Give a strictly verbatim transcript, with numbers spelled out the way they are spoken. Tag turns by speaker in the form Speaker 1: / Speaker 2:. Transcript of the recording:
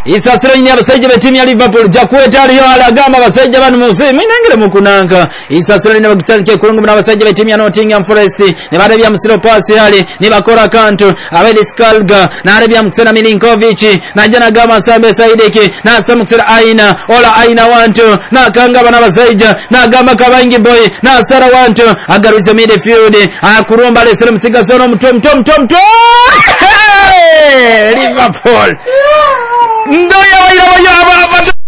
Speaker 1: isasiro nya abasajja b'ettiimu ya Liverpool jakweta aliyo alagamba abasajja bano musi minengere mukunanka isasiro ne bagutandike kulungu n'abasajja b'ettiimu ya Nottingham Forest ne barebya musiro pasi yali ne bakora kanto abedi Skalga na arebya Muksena Milinkovic na jana gama Sambe Saidiki na Samuksena Aina ola Aina wantu na kanga bana abasajja na gamba Kabangi boy na Sara wantu agaruza midfield akurumba lesere musigazo no mtom tom tom tom Liverpool Ndoya wa ila wa